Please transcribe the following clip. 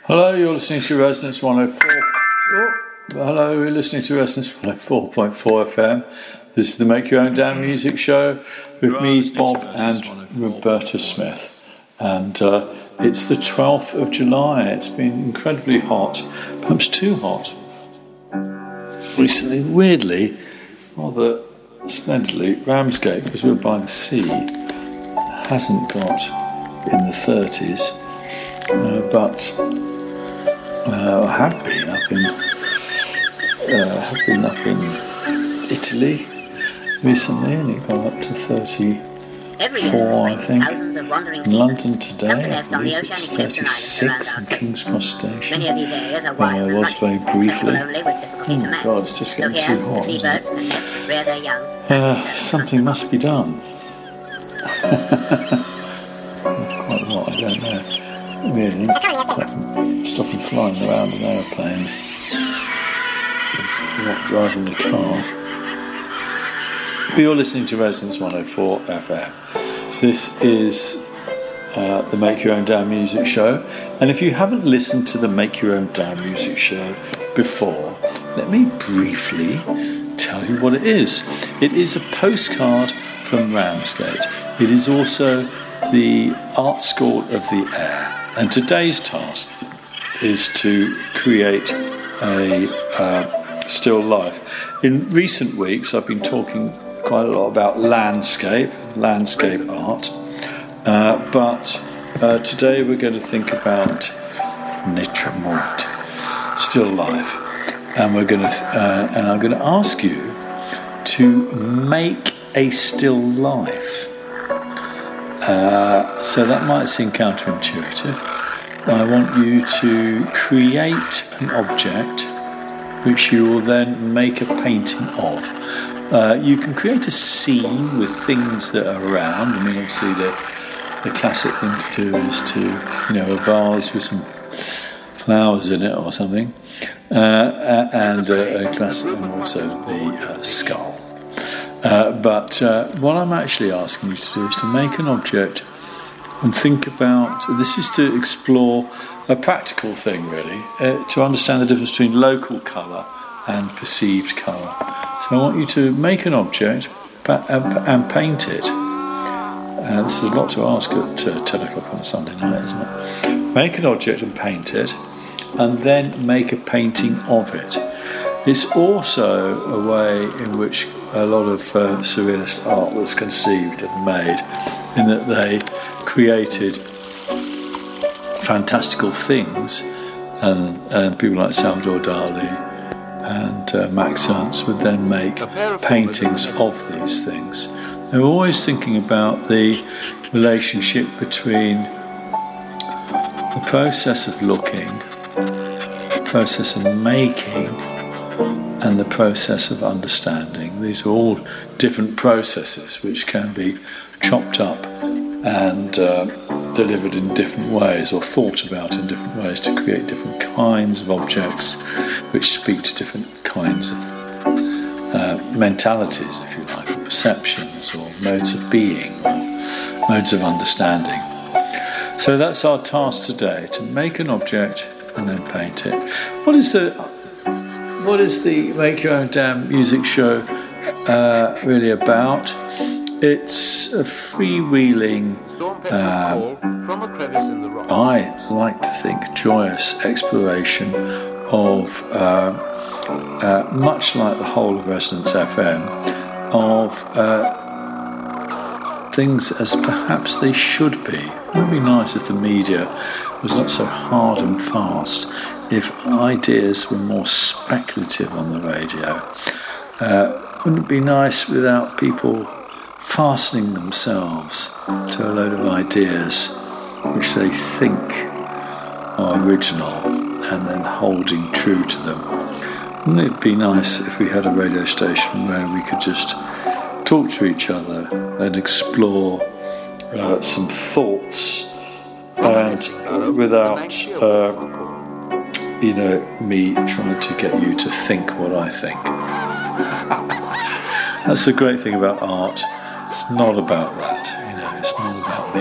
Hello, you're listening to Resonance 104. Hello, you're listening to Resonance 104.4 FM. This is the Make Your Own Damn Music Show with me, Bob, and Roberta Smith. And it's the 12th of July. It's been incredibly hot, perhaps too hot. Recently, weirdly, rather splendidly, Ramsgate, because we're by the sea, hasn't got in the 30s, but I have been up in Italy recently, and it got up to 34, I think. In London today, I believe it's 36 in King's Cross Station, where I was very briefly. Oh my God, it's just getting too hot, isn't it? Something must be done. Quite what, I don't know. Really, stopping flying around in aeroplanes, not driving the car. But you're listening to Resonance 104 FM. This is the Make Your Own Damn Music Show, and if you haven't listened to the Make Your Own Damn Music Show before, let me briefly tell you what it is. It is a postcard from Ramsgate. It is also the Art School of the Air. And today's task is to create a still life. In recent weeks, I've been talking quite a lot about landscape art, but today we're going to think about nature mort, still life, and I'm going to ask you to make a still life. So that might seem counterintuitive. I want you to create an object which you will then make a painting of. You can create a scene with things that are around. I mean, obviously the classic thing to do is to, a vase with some flowers in it or something, and also the skull. But what I'm actually asking you to do is to make an object and think about, this is to explore a practical thing really, to understand the difference between local colour and perceived colour. So I want you to make an object and paint it. This is a lot to ask at 10 o'clock on a Sunday night, isn't it? Make an object and paint it, and then make a painting of it. It's also a way in which a lot of surrealist art was conceived and made, in that they created fantastical things, and people like Salvador Dali and Max Ernst would then make paintings of these things. They were always thinking about the relationship between the process of looking, the process of making, and the process of understanding. These are all different processes which can be chopped up and delivered in different ways, or thought about in different ways, to create different kinds of objects which speak to different kinds of mentalities, if you like, or perceptions, or modes of being, or modes of understanding. So that's our task today, to make an object and then paint it. What is the Make Your Own Damn Music Show really about? It's a freewheeling, I like to think, joyous exploration of, much like the whole of Resonance FM, of things as perhaps they should be. It would be nice if the media was not so hard and fast, if ideas were more speculative on the radio. Wouldn't it be nice without people fastening themselves to a load of ideas which they think are original and then holding true to them? Wouldn't it be nice if we had a radio station where we could just talk to each other and explore some thoughts, and without me trying to get you to think what I think? That's the great thing about art. It's not about that, it's not